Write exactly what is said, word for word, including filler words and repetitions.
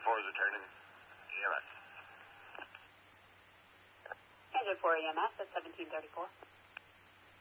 four is returning E M S. Engine four E M S at seventeen thirty-four.